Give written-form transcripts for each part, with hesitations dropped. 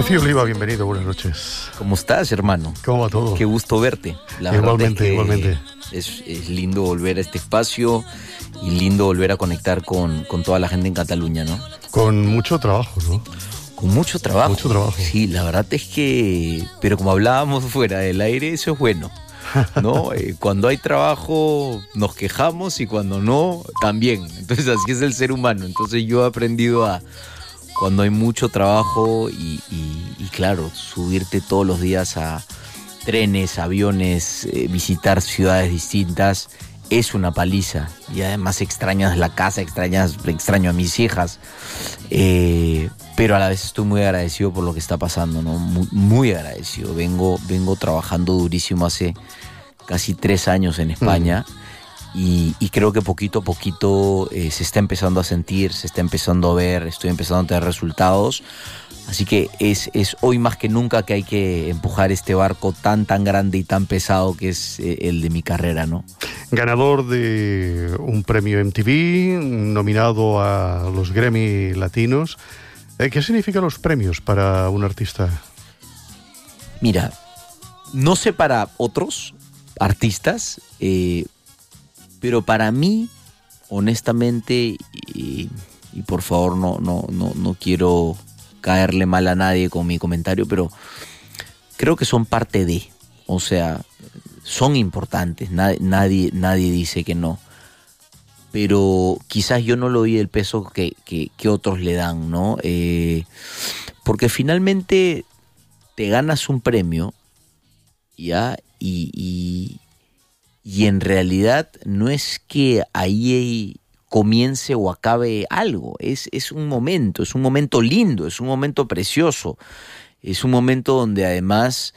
Efi Oliva, bienvenido, buenas noches. ¿Cómo estás, hermano? ¿Cómo va todo? Qué gusto verte. La igualmente, verdad igualmente. Es lindo volver a este espacio y lindo volver a conectar con toda la gente en Cataluña, ¿no? Con mucho trabajo, ¿no? Con mucho trabajo. Mucho trabajo. Sí, la verdad es que... Pero como hablábamos fuera del aire, eso es bueno, ¿no? Cuando hay trabajo nos quejamos y cuando no, también. Entonces así es el ser humano. Entonces yo he aprendido a... Cuando hay mucho trabajo y claro, subirte todos los días a trenes, aviones, visitar ciudades distintas, es una paliza. Y además extrañas la casa, extraño a mis hijas. Pero a la vez estoy muy agradecido por lo que está pasando, ¿no? Muy, muy agradecido. Vengo trabajando durísimo hace casi 3 años en España. Y creo que poquito a poquito se está empezando a sentir, se está empezando a ver, estoy empezando a tener resultados. Así que es hoy más que nunca que hay que empujar este barco tan grande y tan pesado que es el de mi carrera, ¿no? Ganador de un premio MTV, nominado a los Grammy Latinos. ¿Qué significan los premios para un artista? Mira, no sé para otros artistas, pero para mí, honestamente, y por favor no quiero caerle mal a nadie con mi comentario, pero creo que son parte de, o sea, son importantes, nadie dice que no, pero quizás yo no le doy el peso que otros le dan, ¿no? Porque finalmente te ganas un premio, ¿ya? Y en realidad no es que ahí comience o acabe algo, es un momento lindo, es un momento precioso, es un momento donde además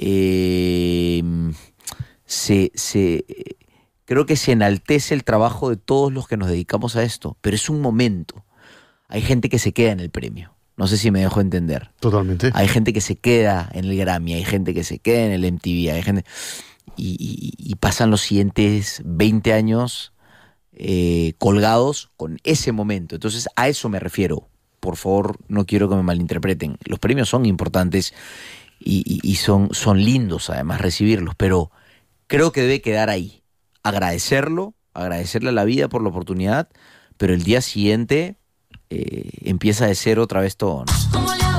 creo que se enaltece el trabajo de todos los que nos dedicamos a esto, pero es un momento. Hay gente que se queda en el premio, no sé si me dejo entender. Totalmente. Hay gente que se queda en el Grammy, hay gente que se queda en el MTV, hay gente... Y pasan los siguientes 20 años colgados con ese momento. Entonces a eso me refiero. Por favor, no quiero que me malinterpreten. Los premios son importantes y son lindos además recibirlos, pero creo que debe quedar ahí. Agradecerle a la vida por la oportunidad, pero el día siguiente empieza de cero otra vez todo, ¿no?